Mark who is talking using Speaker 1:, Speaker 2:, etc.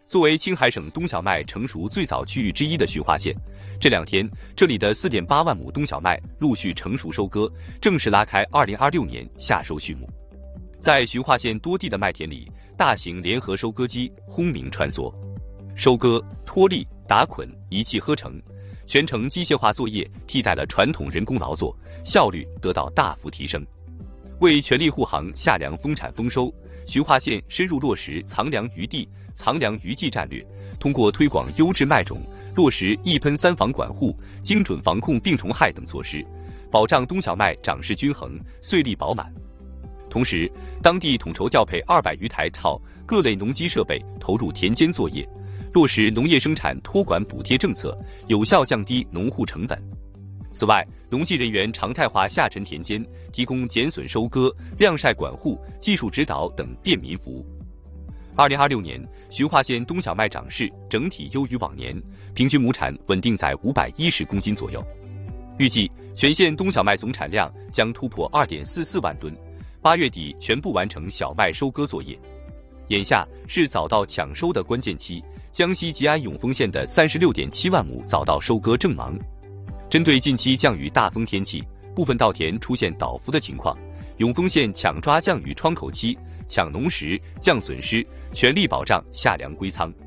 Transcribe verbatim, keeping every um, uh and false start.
Speaker 1: 作为青海省冬小麦成熟最早区域之一的徐化县，这两天这里的 四点八万亩冬小麦陆续成熟收割，正式拉开二零二六年夏收序幕。在徐化县多地的麦田里，大型联合收割机轰鸣穿梭，收割、脱粒、打捆一气呵成，全程机械化作业替代了传统人工劳作，效率得到大幅提升。为全力护航夏粮丰产丰收，徐化县深入落实藏粮于地、藏粮于技战略，通过推广优质麦种，落实一喷三防管护、精准防控病虫害等措施，保障冬小麦长势均衡、穗粒饱满。同时，当地统筹调配二百余台套各类农机设备投入田间作业，落实农业生产托管补贴政策，有效降低农户成本。此外，农技人员常态化下沉田间，提供减损收割、晾晒管护、技术指导等便民服务。二零二六年，徐化县冬小麦长势整体优于往年，平均亩产稳定在五百一十公斤左右。预计全县冬小麦总产量将突破 二点四四万吨，八月底全部完成小麦收割作业。眼下是早稻抢收的关键期，江西吉安永丰县的 三十六点七万亩早稻收割正忙。针对近期降雨大风天气，部分稻田出现倒伏的情况，永丰县抢抓降雨窗口期，抢农时、降损失，全力保障夏粮归仓。